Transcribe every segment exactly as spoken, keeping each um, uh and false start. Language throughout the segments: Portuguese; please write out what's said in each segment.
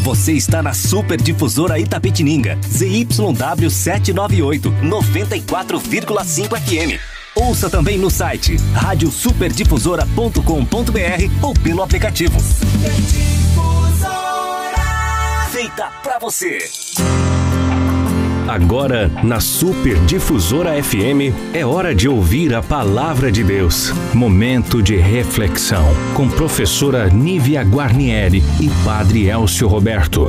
Você está na Super Difusora Itapetininga, Z Y W setecentos e noventa e oito, noventa e quatro vírgula cinco F M. Ouça também no site rádio super difusora ponto com ponto b r ou pelo aplicativo. Super Difusora, feita pra você. Agora, na Super Difusora F M, é hora de ouvir a Palavra de Deus. Momento de reflexão, com professora Nívia Guarnieri e Padre Elcio Roberto.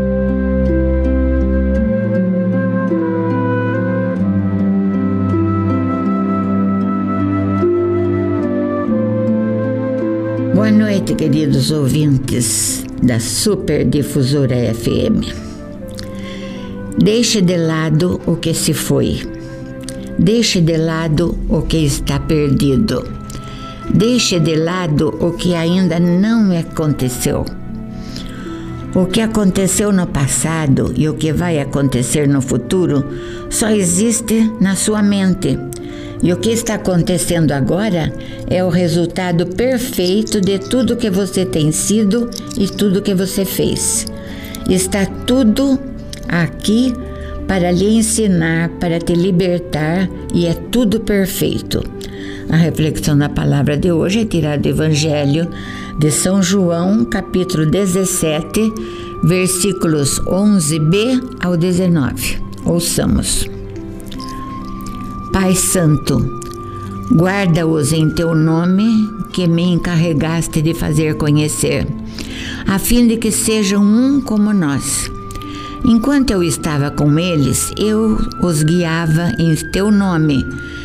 Boa noite, queridos ouvintes da Super Difusora F M. Deixe de lado o que se foi. Deixe de lado o que está perdido. Deixe de lado o que ainda não aconteceu. O que aconteceu no passado e o que vai acontecer no futuro só existe na sua mente. E o que está acontecendo agora é o resultado perfeito de tudo que você tem sido e tudo que você fez. Está tudo aqui para lhe ensinar, para te libertar, e é tudo perfeito. A reflexão da palavra de hoje é tirada do Evangelho de São João, capítulo dezessete, versículos onze b ao dezenove. Ouçamos. Pai Santo, guarda-os em teu nome, que me encarregaste de fazer conhecer, a fim de que sejam um como nós. Enquanto eu estava com eles, eu os guiava em teu nome,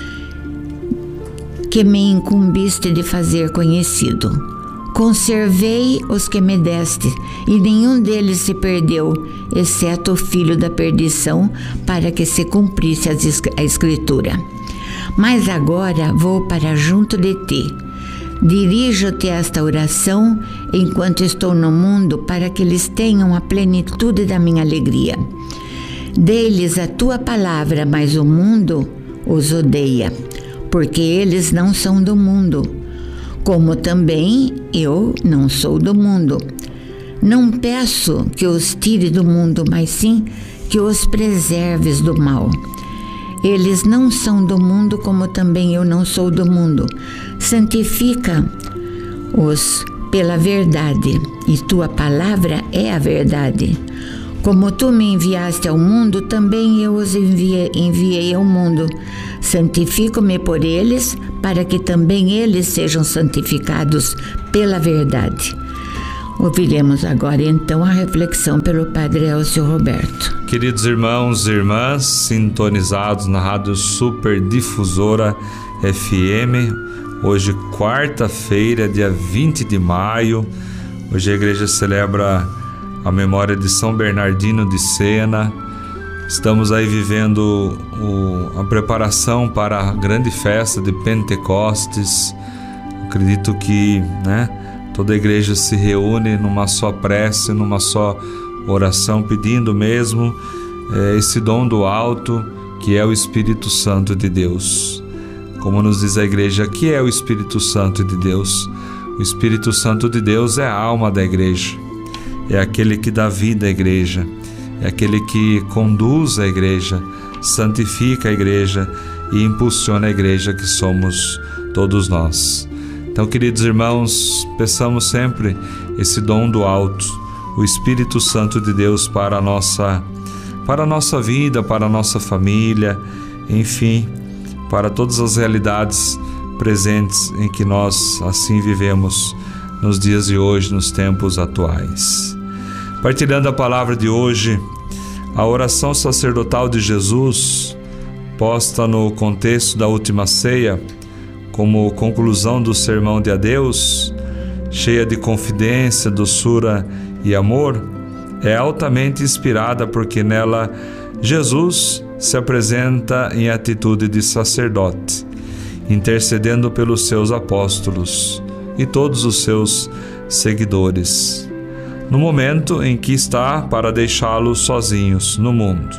que me incumbiste de fazer conhecido. Conservei os que me deste, e nenhum deles se perdeu, exceto o filho da perdição, para que se cumprisse a Escritura. Mas agora vou para junto de ti. Dirijo-te esta oração enquanto estou no mundo, para que eles tenham a plenitude da minha alegria. Dê-lhes a tua palavra, mas o mundo os odeia, porque eles não são do mundo, como também eu não sou do mundo. Não peço que os tire do mundo, mas sim que os preserves do mal. Eles não são do mundo, como também eu não sou do mundo. Santifica-os pela verdade, e tua palavra é a verdade. Como tu me enviaste ao mundo, também eu os enviei, enviei ao mundo. Santifico-me por eles, para que também eles sejam santificados pela verdade. Ouviremos agora então a reflexão pelo Padre Elcio Roberto. Queridos irmãos e irmãs, sintonizados na Rádio Super Difusora F M, hoje quarta-feira, dia vinte de maio, hoje a igreja celebra a memória de São Bernardino de Sena. Estamos aí vivendo o, a preparação para a grande festa de Pentecostes. Acredito que, né, toda a igreja se reúne numa só prece, numa só oração, pedindo mesmo é, esse dom do alto, que é o Espírito Santo de Deus. Como nos diz a igreja, que é o Espírito Santo de Deus? O Espírito Santo de Deus é a alma da igreja, é aquele que dá vida à igreja, é aquele que conduz a igreja, santifica a igreja e impulsiona a igreja, que somos todos nós. Então, queridos irmãos, peçamos sempre esse dom do alto, o Espírito Santo de Deus para a nossa, para a nossa vida, para a nossa família, enfim, para todas as realidades presentes em que nós assim vivemos nos dias de hoje, nos tempos atuais. Partilhando a palavra de hoje, a oração sacerdotal de Jesus, posta no contexto da última ceia, como conclusão do sermão de adeus, cheia de confidência, doçura e amor, é altamente inspirada, porque nela Jesus se apresenta em atitude de sacerdote, intercedendo pelos seus apóstolos e todos os seus seguidores, no momento em que está para deixá-los sozinhos no mundo.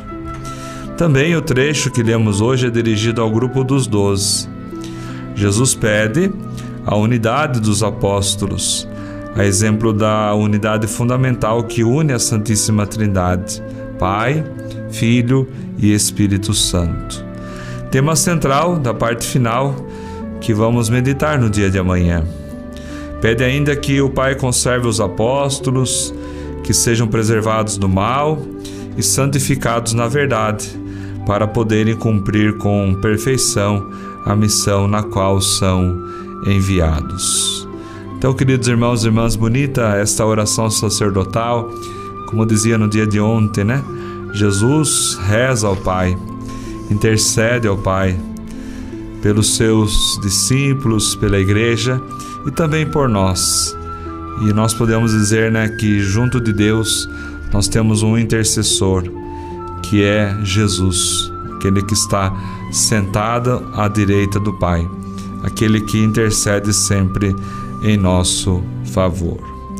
Também o trecho que lemos hoje é dirigido ao grupo dos doze. Jesus pede a unidade dos apóstolos, a exemplo da unidade fundamental que une a Santíssima Trindade, Pai, Filho e Espírito Santo. Tema central da parte final que vamos meditar no dia de amanhã. Pede ainda que o Pai conserve os apóstolos, que sejam preservados do mal e santificados na verdade, para poderem cumprir com perfeição a missão na qual são enviados. Então, queridos irmãos e irmãs, bonita esta oração sacerdotal, como dizia no dia de ontem, né? Jesus reza ao Pai, intercede ao Pai pelos seus discípulos, pela igreja e também por nós. E nós podemos dizer, né, que junto de Deus nós temos um intercessor, que é Jesus, aquele que está sentado à direita do Pai, aquele que intercede sempre em nosso favor.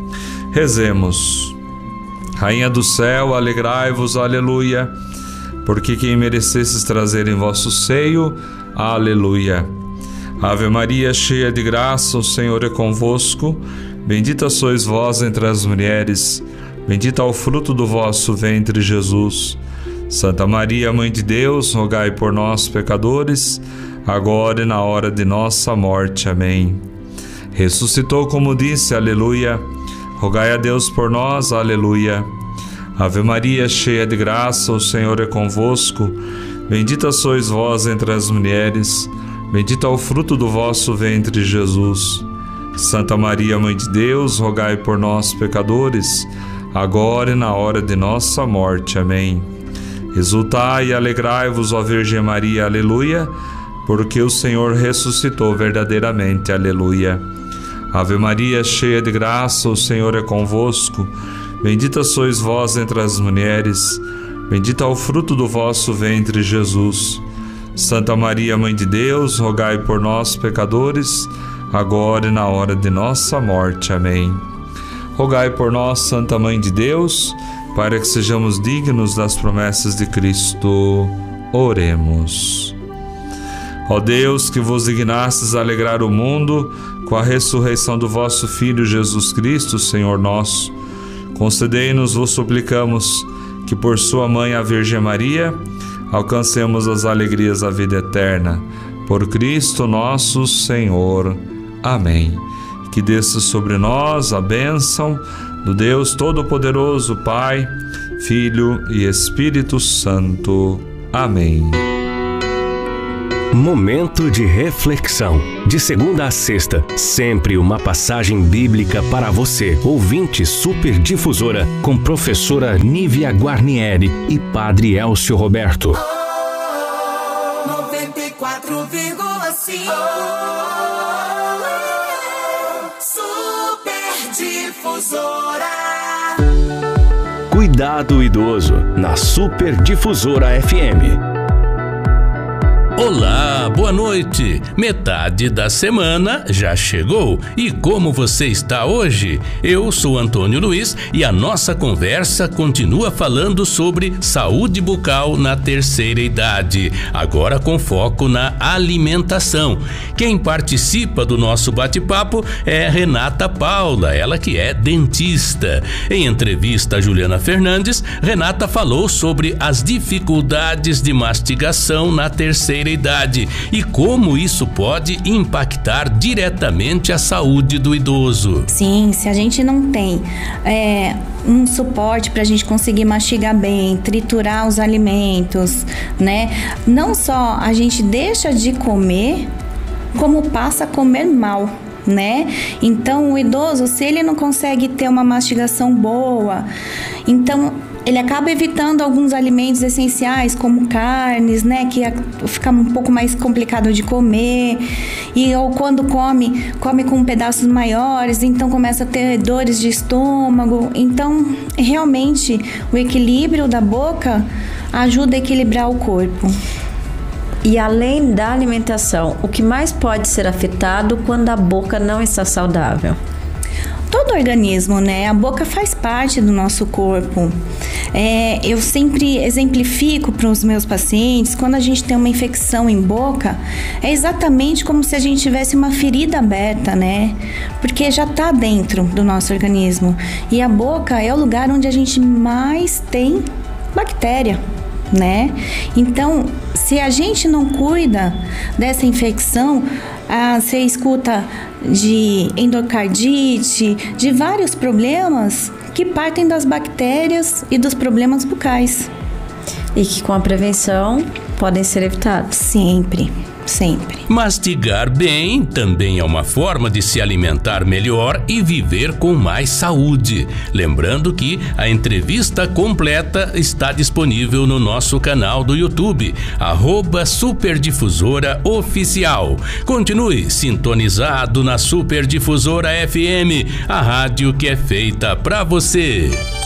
Rezemos. Rainha do céu, alegrai-vos, aleluia, porque quem merecesses trazer em vosso seio, aleluia. Ave Maria, cheia de graça, o Senhor é convosco, bendita sois vós entre as mulheres, bendito é o fruto do vosso ventre, Jesus. Santa Maria, Mãe de Deus, rogai por nós, pecadores, agora e na hora de nossa morte. Amém. Ressuscitou, como disse, aleluia. Rogai a Deus por nós, aleluia. Ave Maria, cheia de graça, o Senhor é convosco, bendita sois vós entre as mulheres, bendito é o fruto do vosso ventre, Jesus. Santa Maria, Mãe de Deus, rogai por nós, pecadores, agora e na hora de nossa morte. Amém. Exultai e alegrai-vos, ó Virgem Maria, aleluia, porque o Senhor ressuscitou verdadeiramente, aleluia. Ave Maria, cheia de graça, o Senhor é convosco, bendita sois vós entre as mulheres, bendito é o fruto do vosso ventre, Jesus. Santa Maria, Mãe de Deus, rogai por nós, pecadores, agora e na hora de nossa morte. Amém. Rogai por nós, Santa Mãe de Deus, para que sejamos dignos das promessas de Cristo. Oremos. Ó Deus, que vos dignastes alegrar o mundo com a ressurreição do vosso Filho Jesus Cristo, Senhor nosso, concedei-nos, vos suplicamos, que por sua mãe, a Virgem Maria, alcancemos as alegrias da vida eterna. Por Cristo nosso Senhor. Amém. Que desça sobre nós a bênção do Deus Todo-Poderoso, Pai, Filho e Espírito Santo. Amém. Momento de reflexão. De segunda a sexta, sempre uma passagem bíblica para você, ouvinte Super Difusora, com professora Nívia Guarnieri e Padre Elcio Roberto. Oh, noventa e quatro vírgula cinco Super Difusora. Cuidado idoso, na Super Difusora F M. Olá, boa noite! Metade da semana já chegou. E como você está hoje? Eu sou Antônio Luiz e a nossa conversa continua falando sobre saúde bucal na terceira idade, agora com foco na alimentação. Quem participa do nosso bate-papo é Renata Paula, ela que é dentista. Em entrevista a Juliana Fernandes, Renata falou sobre as dificuldades de mastigação na terceira idade e como isso pode impactar diretamente a saúde do idoso. Sim, se a gente não tem é, um suporte para a gente conseguir mastigar bem, triturar os alimentos, né? Não só a gente deixa de comer, como passa a comer mal, né? Então o idoso, se ele não consegue ter uma mastigação boa, então ele acaba evitando alguns alimentos essenciais, como carnes, né, que fica um pouco mais complicado de comer, e ou quando come, come com pedaços maiores, então começa a ter dores de estômago. Então, realmente, o equilíbrio da boca ajuda a equilibrar o corpo. E além da alimentação, o que mais pode ser afetado quando a boca não está saudável? todo o organismo, né? A boca faz parte do nosso corpo. É, eu sempre exemplifico para os meus pacientes, quando a gente tem uma infecção em boca, é exatamente como se a gente tivesse uma ferida aberta, né? Porque já está dentro do nosso organismo. E a boca é o lugar onde a gente mais tem bactéria, né? Então, se a gente não cuida dessa infecção, ah, você escuta de endocardite, de vários problemas que partem das bactérias e dos problemas bucais. E que com a prevenção podem ser evitados. Sempre, sempre. Mastigar bem também é uma forma de se alimentar melhor e viver com mais saúde. Lembrando que a entrevista completa está disponível no nosso canal do YouTube, arroba Superdifusora Oficial. Continue sintonizado na Superdifusora F M, a rádio que é feita pra você.